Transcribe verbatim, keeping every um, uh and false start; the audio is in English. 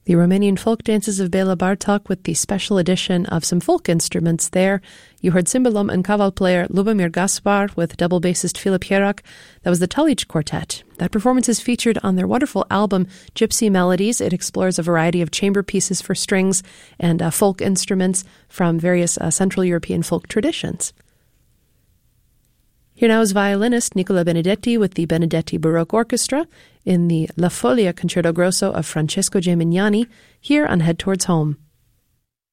The Romanian folk dances of Bela Bartok with the special edition of some folk instruments there. You heard cymbalum and caval player Lubomir Gaspar with double bassist Filip Hierak. That was the Talic Quartet. That performance is featured on their wonderful album Gypsy Melodies. It explores a variety of chamber pieces for strings and uh, folk instruments from various uh, Central European folk traditions. Here now is violinist Nicola Benedetti with the Benedetti Baroque Orchestra in the La Folia Concerto Grosso of Francesco Gemignani, here on Head Towards Home.